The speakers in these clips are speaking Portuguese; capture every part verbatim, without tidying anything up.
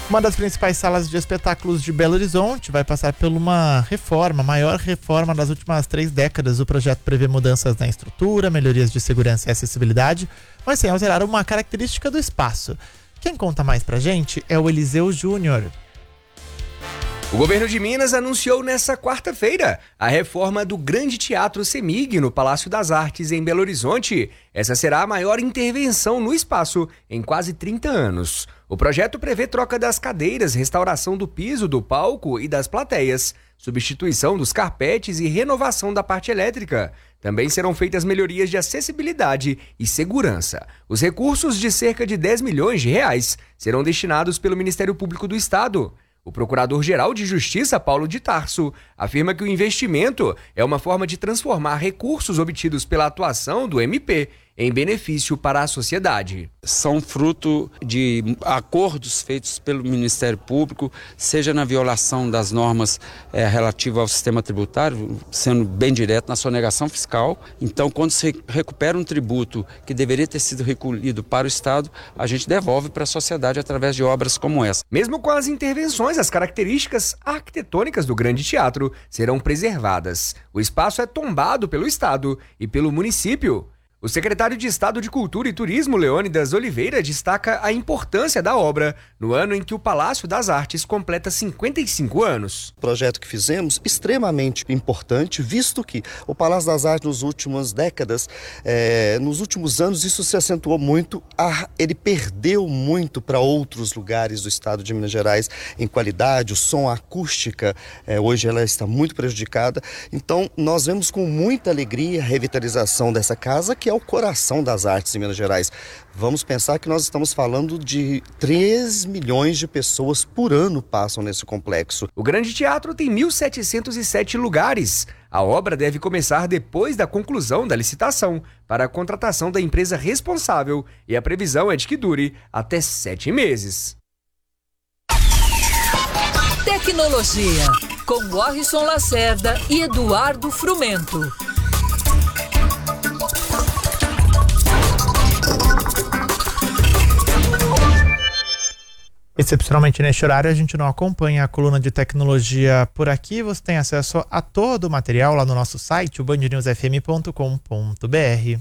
Uma das principais salas de espetáculos de Belo Horizonte vai passar por uma reforma, maior reforma das últimas três décadas. O projeto prevê mudanças na estrutura, melhorias de segurança e acessibilidade, mas sem alterar uma característica do espaço. Quem conta mais pra gente é o Eliseu Júnior. O governo de Minas anunciou nesta quarta-feira a reforma do Grande Teatro CEMIG no Palácio das Artes, em Belo Horizonte. Essa será a maior intervenção no espaço em quase trinta anos. O projeto prevê troca das cadeiras, restauração do piso, do palco e das plateias, substituição dos carpetes e renovação da parte elétrica. Também serão feitas melhorias de acessibilidade e segurança. Os recursos de cerca de dez milhões de reais serão destinados pelo Ministério Público do Estado. O Procurador-Geral de Justiça, Paulo de Tarso, afirma que o investimento é uma forma de transformar recursos obtidos pela atuação do M P em benefício para a sociedade. São fruto de acordos feitos pelo Ministério Público, seja na violação das normas é, relativas ao sistema tributário, sendo bem direto na sonegação fiscal. Então, quando se recupera um tributo que deveria ter sido recolhido para o Estado, a gente devolve para a sociedade através de obras como essa. Mesmo com as intervenções, as características arquitetônicas do Grande Teatro serão preservadas. O espaço é tombado pelo Estado e pelo município. O secretário de Estado de Cultura e Turismo, Leônidas Oliveira, destaca a importância da obra no ano em que o Palácio das Artes completa cinquenta e cinco anos. O projeto que fizemos, extremamente importante, visto que o Palácio das Artes nas últimas décadas, é, nos últimos anos, isso se acentuou muito, a, ele perdeu muito para outros lugares do estado de Minas Gerais em qualidade, o som, a acústica, é, hoje ela está muito prejudicada. Então, nós vemos com muita alegria a revitalização dessa casa, que é o coração das artes em Minas Gerais. Vamos pensar que nós estamos falando de três milhões de pessoas por ano passam nesse complexo. O Grande Teatro tem mil setecentos e sete lugares. A obra deve começar depois da conclusão da licitação para a contratação da empresa responsável e a previsão é de que dure até sete meses. Tecnologia, com Warrison Lacerda e Eduardo Frumento. Excepcionalmente neste horário a gente não acompanha a coluna de tecnologia por aqui. Você tem acesso a todo o material lá no nosso site, o band news f m ponto com ponto b r.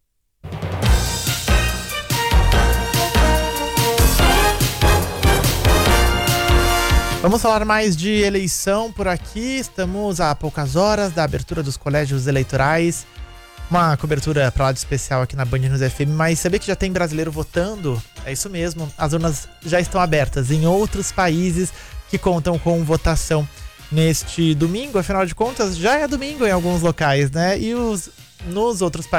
Vamos falar mais de eleição por aqui. Estamos a poucas horas da abertura dos colégios eleitorais. Uma cobertura para lá de especial aqui na Band News F M, mas saber que já tem brasileiro votando? É isso mesmo, as urnas já estão abertas em outros países que contam com votação neste domingo. Afinal de contas, já é domingo em alguns locais, né? E os, nos outros países